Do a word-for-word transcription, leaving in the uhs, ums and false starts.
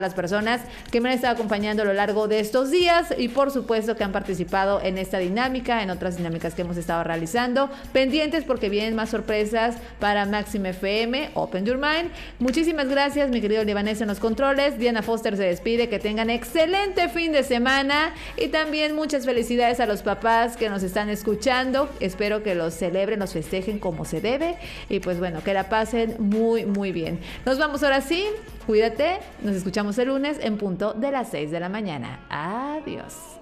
las personas que me han estado acompañando a lo largo de estos días y por supuesto que han participado en esta dinámica, en otras dinámicas que hemos estado realizando. Pendientes porque vienen más sorpresas para Maxim F M, Open Your Mind. Muchísimas gracias, mi querido Libanés en los controles. Diana Foster se despide, que tengan excelente fin de semana y también muchas felicidades a los papás que nos están escuchando. Espero que los celebren, los festejen como se debe y pues bueno, que la pasen muy muy bien. Nos vamos ahora sí, cuídate, nos escuchamos el lunes en punto de las seis de la mañana. Adiós.